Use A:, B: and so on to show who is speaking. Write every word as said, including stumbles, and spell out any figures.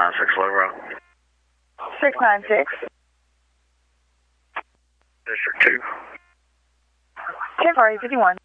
A: nine six Low Road.
B: six nine six.
A: District two.
B: ten four eight fifty-one.